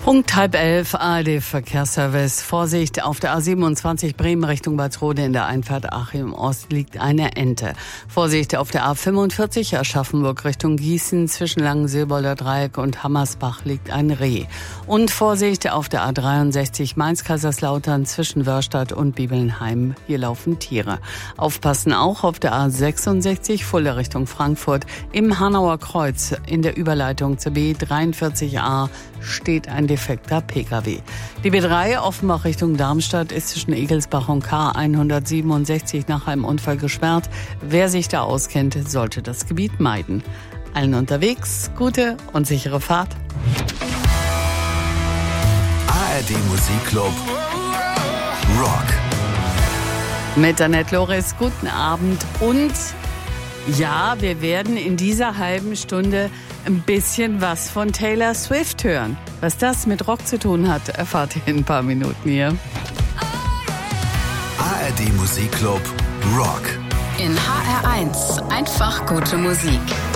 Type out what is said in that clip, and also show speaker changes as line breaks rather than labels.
Punkt 10:30, ARD-Verkehrsservice. Vorsicht, auf der A27 Bremen Richtung Walsrode in der Einfahrt Achim Ost liegt eine Ente. Vorsicht, auf der A45 Aschaffenburg Richtung Gießen zwischen Langensilbolder Dreieck und Hammersbach liegt ein Reh. Und Vorsicht, auf der A63 Mainz-Kaiserslautern zwischen Wörstadt und Bibelnheim. Hier laufen Tiere. Aufpassen auch auf der A66 Fulda Richtung Frankfurt im Hanauer Kreuz in der Überleitung zur B43a steht ein defekter Pkw. Die B3 Offenbach Richtung Darmstadt ist zwischen Egelsbach und K167 nach einem Unfall gesperrt. Wer sich da auskennt, sollte das Gebiet meiden. Allen unterwegs, gute und sichere Fahrt.
ARD Musikclub Rock.
Mit Annette Loris, guten Abend. Und ja, wir werden in dieser halben Stunde ein bisschen was von Taylor Swift hören. Was das mit Rock zu tun hat, erfahrt ihr in ein paar Minuten hier.
ARD Musikclub Rock.
In HR1 einfach gute Musik.